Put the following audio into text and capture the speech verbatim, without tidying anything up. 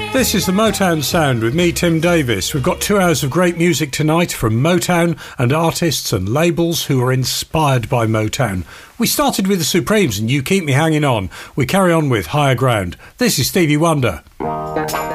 This is the Motown Sound with me, Tim Davis. We've got two hours of great music tonight from Motown and artists and labels who are inspired by Motown. We started with the Supremes and You Keep Me Hanging On. We carry on with Higher Ground. This is Stevie Wonder.